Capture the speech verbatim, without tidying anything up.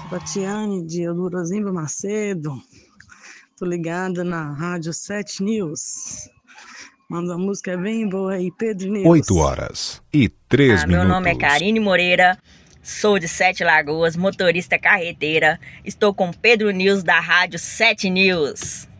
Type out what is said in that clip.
Tatiane de Eldorzinho Macedo. Tô ligada na Rádio sete News. Manda uma música bem boa aí, Pedro News. oito horas e três ah, minutos. Meu nome é Karine Moreira, sou de Sete Lagoas, motorista carreteira. Estou com Pedro News da Rádio sete News.